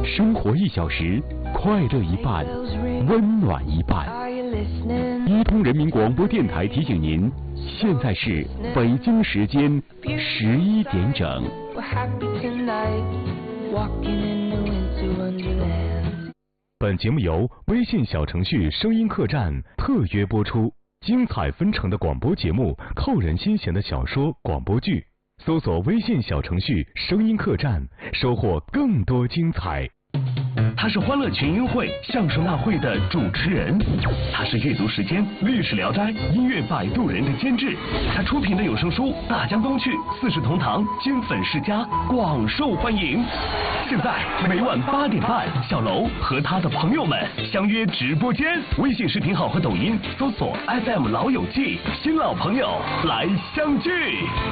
生活1小时，快乐一半，温暖一半。伊通人民广播电台提醒您，现在是北京时间11点整。本节目由微信小程序声音客栈特约播出，精彩纷呈的广播节目，扣人心弦的小说、广播剧。搜索微信小程序声音客栈，收获更多精彩。 他是欢乐群英会相声大会的主持人，他是阅读时间历史聊斋音乐摆渡人的监制，他出品的有声书《大江东去》四世同堂金粉世家广受欢迎。现在每晚8点半，小楼和他的朋友们相约直播间，微信视频号和抖音搜索 FM 老友记，新老朋友来相聚。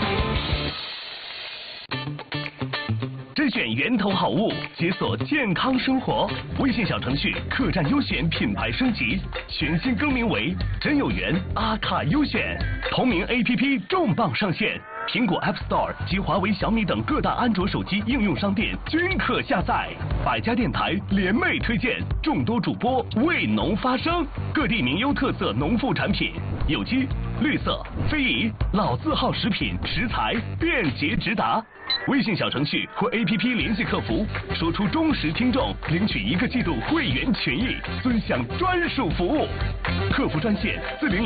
甄选源头好物，解锁健康生活。微信小程序客栈优选品牌升级，全新更名为真有缘阿卡优选。同名 APP 重磅上线，苹果 App Store 及华为、小米等各大安卓手机应用商店均可下载。百家电台联袂推荐，众多主播为农发声，各地名优特色农副产品，有机、绿色、非遗、老字号食品食材便捷直达。微信小程序或 APP 联系客服，说出忠实听众，领取1个季度会员权益，尊享专属服务。客服专线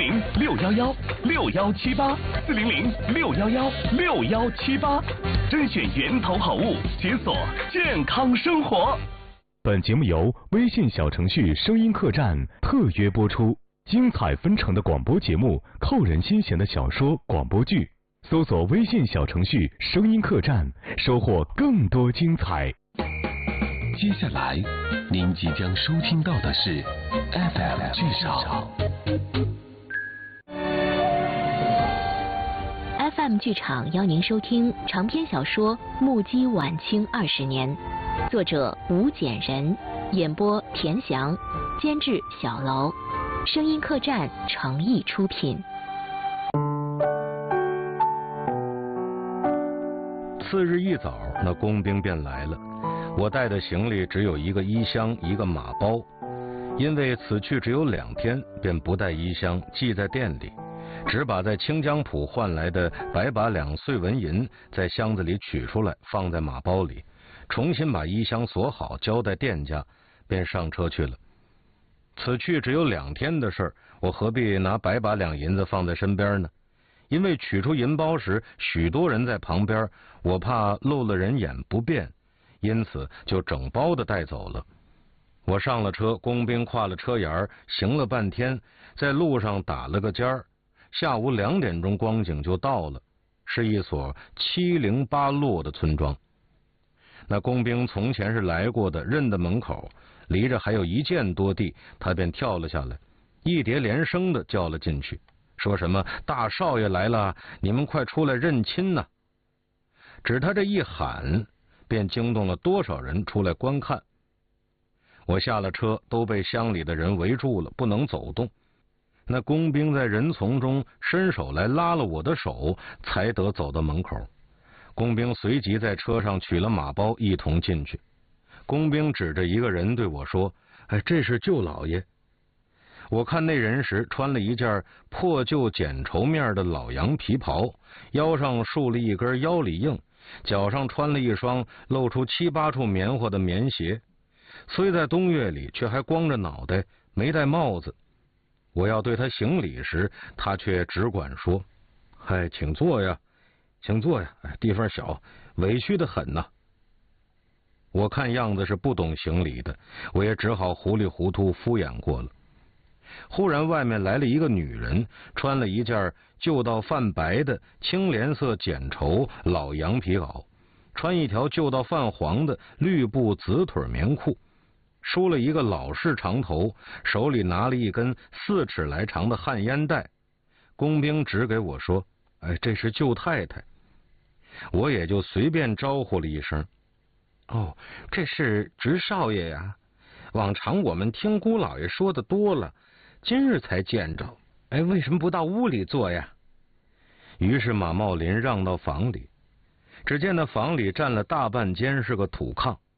400-611611-6178，400-611611-6178，甄选源头好物，解锁健康生活。 本节目由微信小程序声音客栈特约播出，精彩纷呈的广播节目，扣人心弦的小说、广播剧。搜索微信小程序声音客栈，收获更多精彩。 接下来您即将收听到的是 FM 剧场。 FM 剧场邀您收听长篇小说《目击晚清20年》，作者吴简人，演播田翔，监制小楼，声音客栈诚意出品。 次日一早，那工兵便来了。我带的行李只有1个衣箱，1个马包。因为此去只有2天，便不带衣箱，寄在店里，只把在清江浦换来的百把2碎纹银在箱子里取出来，放在马包里，重新把衣箱锁好，交代店家，便上车去了。此去只有2天的事儿，我何必拿百把2银子放在身边呢？因为取出银包时，许多人在旁边，我怕漏了人眼不便，因此就整包的带走了。我上了车，工兵跨了车沿，行了半天，在路上打了个尖儿，下午2点钟光景就到了，是一所708落的村庄。那工兵从前是来过的，认得门口，离着还有1箭多地，他便跳了下来，一叠连声的叫了进去，说什么大少爷来了，你们快出来认亲呐！只他这一喊，便惊动了多少人出来观看。我下了车，都被乡里的人围住了，不能走动。那工兵在人丛中伸手来拉了我的手，才得走到门口。工兵随即在车上取了马包，一同进去。工兵指着一个人对我说：“哎，这是舅老爷。”我看那人时，穿了一件破旧剪绸面的老洋皮袍，腰上束了一根腰里硬，脚上穿了一双露出7、8处棉花的棉鞋，虽在冬月里，却还光着脑袋，没戴帽子。我要对他行礼时，他却只管说：“嗨，请坐呀，请坐呀，地方小，委屈得很呐。”我看样子是不懂行礼的，我也只好糊里糊涂敷衍过了。忽然外面来了一个女人，穿了一件旧到泛白的青莲色剪绸老洋皮袄，穿一条旧到泛黄的绿布紫腿棉裤，梳了一个老式长头，手里拿了一根4尺来长的旱烟袋。工兵指给我说：“哎，这是舅太太。”我也就随便招呼了一声：“哦，这是侄少爷呀。往常我们听姑老爷说的多了，今日才见着。哎，为什么不到屋里坐呀？”于是马茂林让到房里，只见那房里占了大半间是个土炕，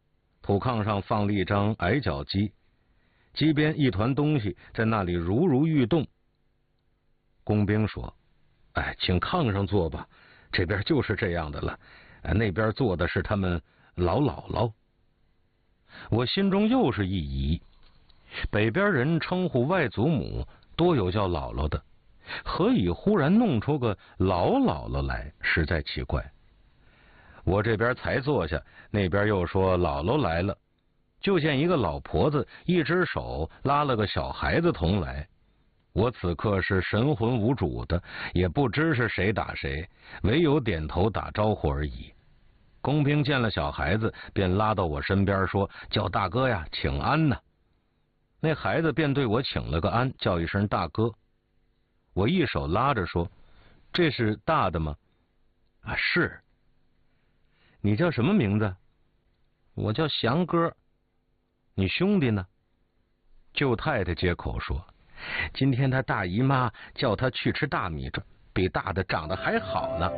土炕上放了一张矮脚机，机边一团东西在那里如如欲动。工兵说：“哎，请炕上坐吧，这边就是这样的了。那边坐的是他们老姥姥。”我心中又是一疑，北边人称呼外祖母多有叫姥姥的，何以忽然弄出个老姥姥来，实在奇怪。我这边才坐下，那边又说姥姥来了，就见一个老婆子一只手拉了个小孩子同来。我此刻是神魂无主的，也不知是谁打谁，唯有点头打招呼而已。工兵见了小孩子，便拉到我身边说：“叫大哥呀，请安呢。”那孩子便对我请了个安，叫一声大哥。我一手拉着说：“这是大的吗？”“啊，是。”“你叫什么名字？”“我叫祥哥。”“你兄弟呢？”舅太太接口说：“今天他大姨妈叫他去吃大米，比大的长得还好呢。”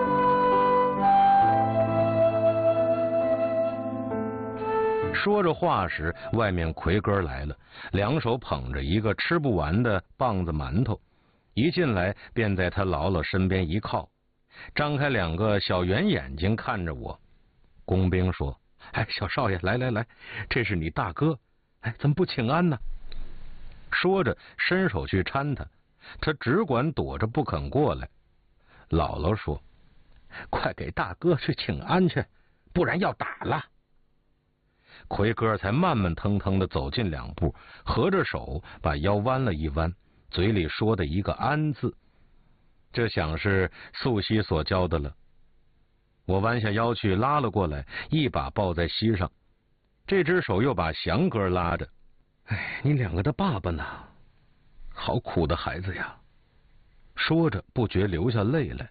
说着话时，外面奎哥来了，两手捧着一个吃不完的棒子馒头，一进来便在他姥姥身边一靠，张开两个小圆眼睛看着我。工兵说：“哎，小少爷，来来来，这是你大哥，哎，怎么不请安呢？”说着伸手去搀他，他只管躲着不肯过来。姥姥说：“快给大哥去请安去，不然要打了。”奎哥才慢慢腾腾地走近两步，合着手把腰弯了一弯，嘴里说的一个安字，这想是素汐所教的了。我弯下腰去拉了过来，一把抱在膝上，这只手又把祥哥拉着。哎，你两个的爸爸呢？好苦的孩子呀！说着不觉流下泪来。